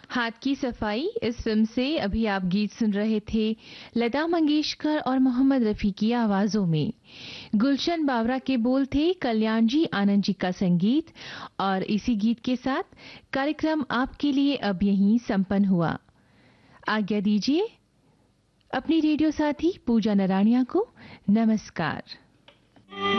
हाथ की सफाई इस फिल्म से अभी आप गीत सुन रहे थे लता मंगेशकर और मोहम्मद रफी की आवाजों में। गुलशन बावरा के बोल थे, कल्याण जी आनंद जी का संगीत। और इसी गीत के साथ कार्यक्रम आपके लिए अब यहीं संपन्न हुआ। आज्ञा दीजिए अपनी रेडियो साथी पूजा नराणिया को। नमस्कार।